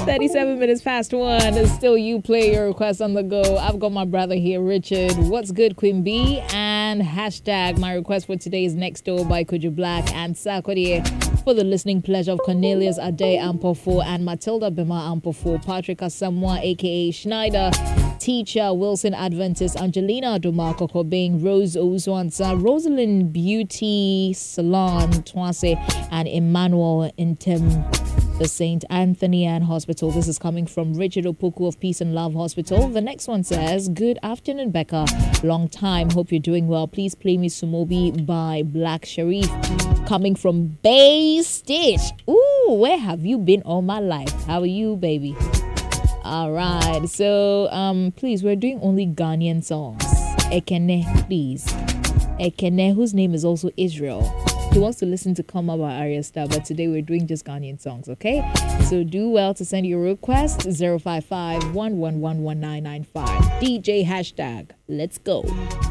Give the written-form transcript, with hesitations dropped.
37 minutes past 1. It's still you play your request on the go. I've got my brother here, Richard. What's good, Queen B? And hashtag my request for today is Next Door by Kojo Black and Sarkodie for the listening pleasure of Cornelius Ade Ampofo and Matilda Bema Ampofo, Patrick Asamoah aka Schneider, Teacher Wilson Adventist, Angelina Adomako Kobing, Rose Owusu-Ansah, Rosalind Beauty Salon Twase, and Emmanuel Intem, the St. Anthony Ann Hospital. This is coming from Richard Opoku of Peace and Love Hospital. The next one says, good afternoon, Becca. Long time. Hope you're doing well. Please play me Sumobi by Black Sharif. Coming from Bay Stitch. Ooh, where have you been all my life? How are you, baby? All right. So, please, we're doing only Ghanaian songs. Ekene, please. Ekene, whose name is also Israel. He wants to listen to Come Up by Arya Star, but today we're doing just Ghanaian songs, okay? So do well to send your request 055-111-1995. DJ hashtag, let's go.